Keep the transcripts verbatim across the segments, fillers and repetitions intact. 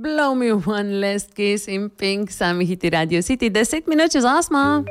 Blow Me One Last Kiss in Pink, sami hiti Radio City, deset minut čez osmo.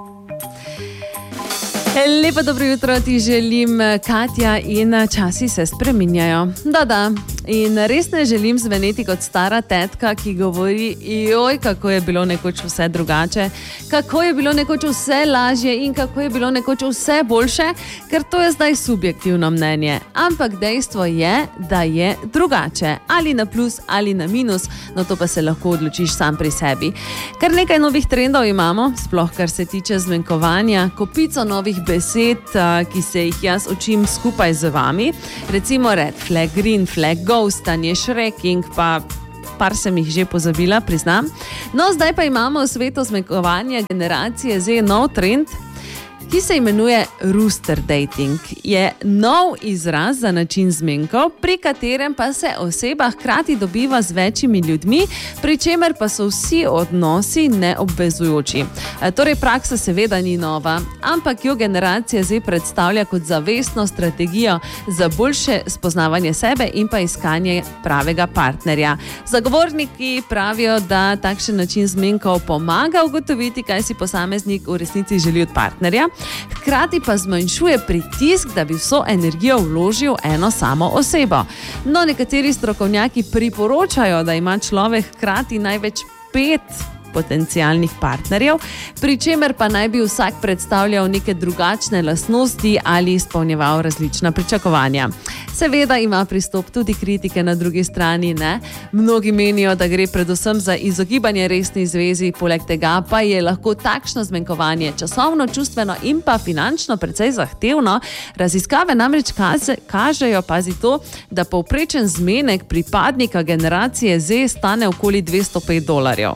Lepo dobro jutro ti želim, Katja, in časi se spreminjajo. Da, da. In res ne želim zveneti kot stara tetka, ki govori, joj, kako je bilo nekoč vse drugače, kako je bilo nekoč vse lažje in kako je bilo nekoč vse boljše, ker to je zdaj subjektivno mnenje. Ampak dejstvo je, da je drugače. Ali na plus, ali na minus, no to pa se lahko odločiš sam pri sebi. Kar nekaj novih trendov imamo, sploh kar se tiče zmenkovanja, kopico novih besed, ki se jih jaz učim skupaj z vami. Recimo red flag, green flag, ghostanje, shreking, pa par sem jih že pozabila, priznam. No, zdaj pa imamo v svetu zmenkovanja generacije Z nov trend, ki se imenuje rooster dating. Je nov izraz za način zmenkov, pri katerem pa se oseba hkrati dobiva z večjimi ljudmi, pri čemer pa so vsi odnosi neobvezujoči. E, torej praksa seveda ni nova, ampak jo generacija Z predstavlja kot zavestno strategijo za boljše spoznavanje sebe in pa iskanje pravega partnerja. Zagovorniki pravijo, da takšen način zmenkov pomaga ugotoviti, kaj si posameznik v resnici želi od partnerja, hkrati pa zmanjšuje pritisk, da bi vso energijo vložil eno samo osebo. No, nekateri strokovnjaki priporočajo, da ima človek hkrati največ pet potencialnih partnerjev, pri čemer pa naj bi vsak predstavljal neke drugačne lastnosti ali izpolnjeval različna pričakovanja. Seveda ima pristop tudi kritike na drugi strani, ne? Mnogi menijo, da gre predvsem za izogibanje resni zvezi, poleg tega pa je lahko takšno zmenkovanje časovno, čustveno in pa finančno precej zahtevno. Raziskave namreč kaže, kažejo, pazi to, da povprečen zmenek pripadnika generacije Z stane okoli dvesto pet dolarjev.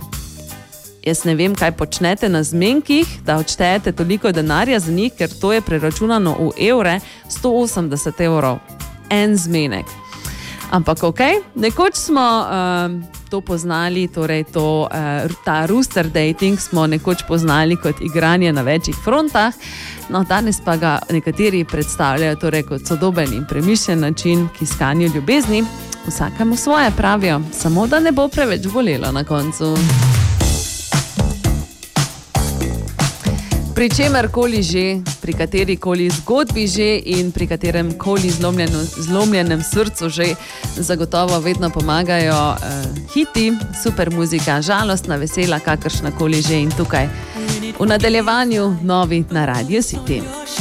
Jaz ne vem, kaj počnete na zmenkih, da odštejete toliko denarja za njih, ker to je preračunano v evre, sto osemdeset evrov. En zmenek. Ampak ok, nekoč smo uh, to poznali, torej to, uh, ta rooster dating smo nekoč poznali kot igranje na večjih frontah, no danes pa ga nekateri predstavljajo torej kot sodoben in premišljen način k iskanju ljubezni. Vsakemu svoje pravijo, samo da ne bo preveč bolelo na koncu. Pri čemer koli že, pri kateri koli zgodbi že in pri katerem koli zlomljenem srcu že, zagotovo vedno pomagajo eh, hiti, super muzika, žalostna, vesela, kakršna koli že in tukaj. V nadaljevanju novi na Radio City.